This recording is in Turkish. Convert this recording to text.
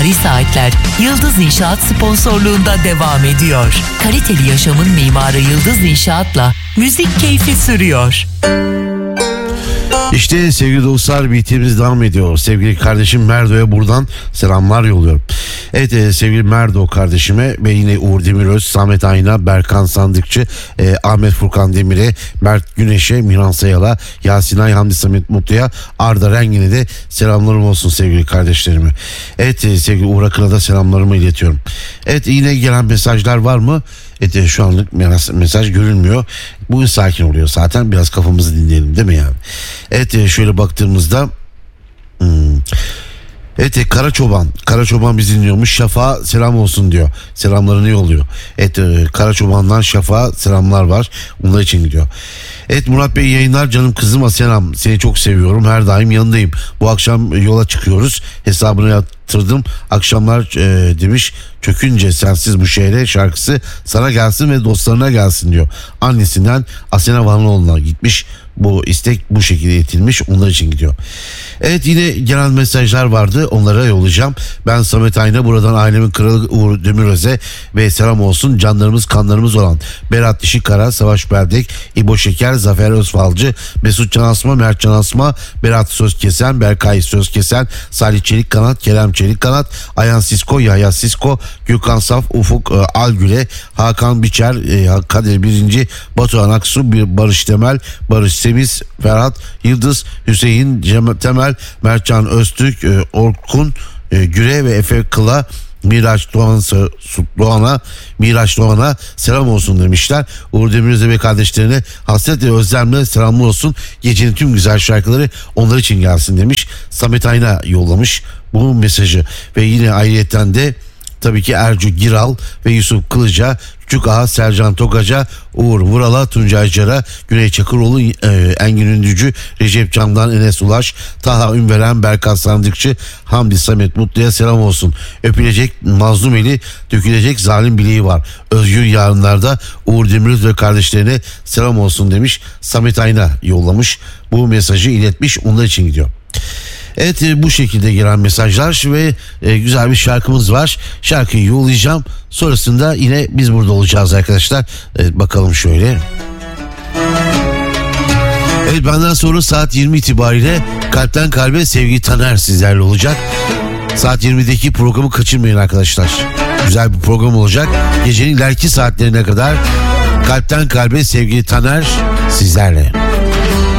Mimari Saatler Yıldız İnşaat sponsorluğunda devam ediyor. Kaliteli yaşamın mimarı Yıldız İnşaat'la müzik keyfi sürüyor. İşte sevgili dostlar, BT'miz devam ediyor. Sevgili kardeşim Merdo'ya buradan selamlar yolluyorum. Evet, sevgili Merdo kardeşime ve yine Uğur Demiröz, Samet Ayna, Berkan Sandıkçı, Ahmet Furkan Demir'e, Mert Güneş'e, Miran Sayal'a, Yasin Ay, Hamdi Samet Mutlu'ya, Arda Rengin'e de selamlarım olsun sevgili kardeşlerime. Evet, sevgili Uğur Akın'a da selamlarımı iletiyorum. Evet, yine gelen mesajlar var mı? Evet, şu anlık mesaj görünmüyor. Bugün sakin oluyor zaten, biraz kafamızı dinleyelim değil mi yani? Evet, şöyle baktığımızda evet, Karaçoban bizi dinliyormuş. Şafak'a selam olsun diyor. Selamlarını yolluyor. Evet, Karaçoban'dan Şafak'a selamlar var. Onlar için gidiyor. Evet, Murat Bey yayınlar, canım kızım Asenam. Seni çok seviyorum. Her daim yanındayım. Bu akşam yola çıkıyoruz. Hesabını yatırdım. Akşamlar demiş. Çökünce sensiz bu şehre şarkısı sana gelsin ve dostlarına gelsin diyor. Annesinden Asena Vanlıoğlu'na gitmiş. Bu istek bu şekilde iletilmiş. Onlar için gidiyor. Evet, yine gelen mesajlar vardı. Onlara yollayacağım. Ben Samet Ayna, buradan ailemin kralı Uğur Demiröz'e ve selam olsun. Canlarımız kanlarımız olan Berat Dişikara, Savaş Berdek, İbo Şeker, Zafer Özfalcı, Mesut Canasma, Mert Canasma, Berat Sözkesen, Berkay Sözkesen, Salih Çelikkanat, Kerem Çelikkanat, Ayhan Sisko, Yahya Sisko, Gökhan Saf, Ufuk Algüle, Hakan Biçer, Kadir Birinci, Batuhan Aksu, Barış Temel, Barış Semiz, Ferhat Yıldız, Hüseyin Temel, Mertcan Öztürk, Orkun Güre ve Efe Kıla, Miraç Doğan'a selam olsun demişler. Uğur Demiröz ve kardeşlerine hasret ve özlemle selamlar olsun. Gecenin tüm güzel şarkıları onlar için gelsin demiş. Samet Ayna yollamış bu mesajı. Ve yine ayrıyetten de tabii ki Ercü Giral ve Yusuf Kılıca, Küçük Ağa, Sercan Tokaca, Uğur Vural'a, Tuncay Car'a, Güney Çakıroğlu, Engin Ündücü, Recep Can'dan Enes Ulaş, Taha Ünveren, Berkan Sandıkçı, Hamdi Samet Mutlu'ya selam olsun. Öpülecek mazlum eli, dökülecek zalim bileği var. Özgür yarınlarda Uğur Demiröz ve kardeşlerine selam olsun demiş. Samet Ayna yollamış. Bu mesajı iletmiş. Onlar için gidiyor. Evet, bu şekilde gelen mesajlar ve güzel bir şarkımız var. Şarkıyı yollayacağım. Sonrasında yine biz burada olacağız arkadaşlar. Evet, bakalım şöyle. Evet, benden sonra saat 20 itibariyle Kalpten Kalbe Sevgi Taner sizlerle olacak. Saat 20'deki programı kaçırmayın arkadaşlar. Güzel bir program olacak. Gecenin ileriki saatlerine kadar Kalpten Kalbe Sevgi Taner sizlerle.